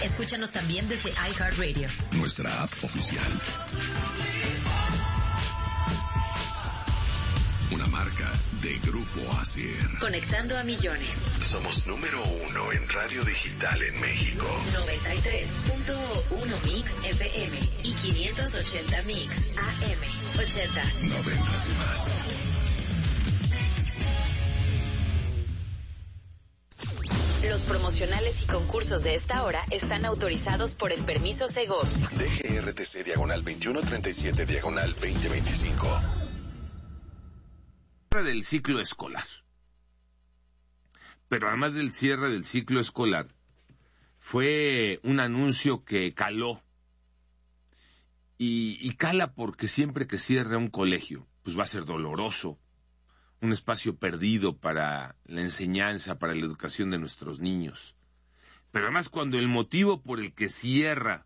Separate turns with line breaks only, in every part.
Escúchanos también desde iHeartRadio,
nuestra app oficial. Una marca de Grupo Asier.
Conectando a millones.
Somos número 1 en radio digital en México.
93.1 Mix FM y 580 Mix AM. 80s.
90s y más.
Los promocionales y concursos de esta hora están autorizados por el permiso Segov.
DGRTC /2137/2025.
Del ciclo escolar. Pero además del cierre del ciclo escolar, fue un anuncio que caló. Y cala porque siempre que cierra un colegio, pues va a ser doloroso. Un espacio perdido para la enseñanza, para la educación de nuestros niños. Pero además cuando el motivo por el que cierra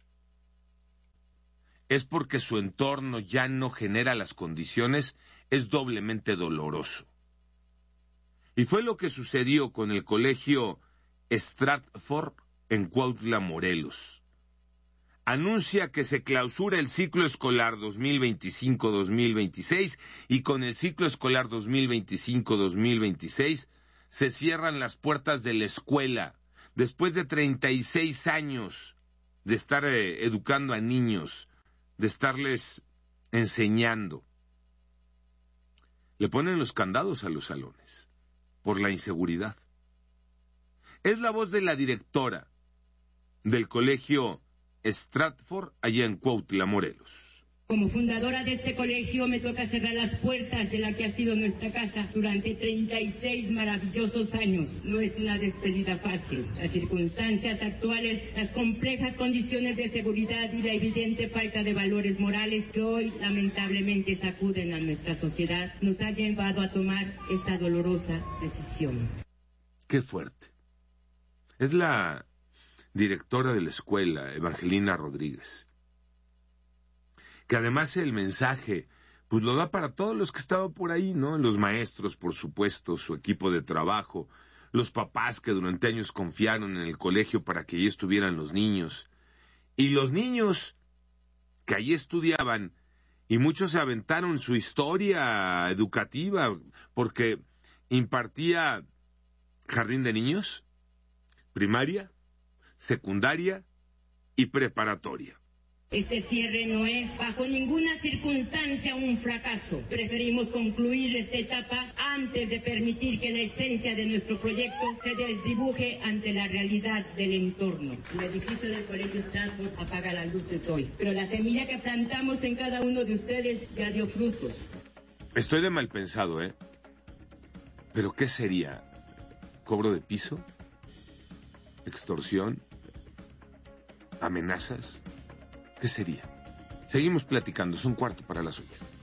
es porque su entorno ya no genera las condiciones, es doblemente doloroso. Y fue lo que sucedió con el colegio Stratford en Cuautla, Morelos. Anuncia que se clausura el ciclo escolar 2025-2026 y con el ciclo escolar 2025-2026 se cierran las puertas de la escuela después de 36 años de estar educando a niños, de estarles enseñando. Le ponen los candados a los salones por la inseguridad. Es la voz de la directora del colegio Stratford, allá en Cuautla, Morelos.
Como fundadora de este colegio me toca cerrar las puertas de la que ha sido nuestra casa durante 36 maravillosos años. No es una despedida fácil. Las circunstancias actuales, las complejas condiciones de seguridad y la evidente falta de valores morales que hoy lamentablemente sacuden a nuestra sociedad nos ha llevado a tomar esta dolorosa decisión.
Qué fuerte. Es la directora de la escuela, Evangelina Rodríguez, que además el mensaje, pues lo da para todos los que estaban por ahí, ¿no? Los maestros, por supuesto, su equipo de trabajo, los papás que durante años confiaron en el colegio para que allí estuvieran los niños, y los niños que allí estudiaban, y muchos se aventaron su historia educativa, porque impartía jardín de niños, primaria, secundaria y preparatoria.
Este cierre no es bajo ninguna circunstancia un fracaso. Preferimos concluir esta etapa antes de permitir que la esencia de nuestro proyecto se desdibuje ante la realidad del entorno. El edificio del Colegio Stratford apaga las luces hoy, pero la semilla que plantamos en cada uno de ustedes ya dio frutos.
Estoy de mal pensado, ¿eh? ¿Pero qué sería? ¿Cobro de piso? ¿Extorsión? ¿Amenazas? ¿Qué sería? Seguimos platicando, son 7:45.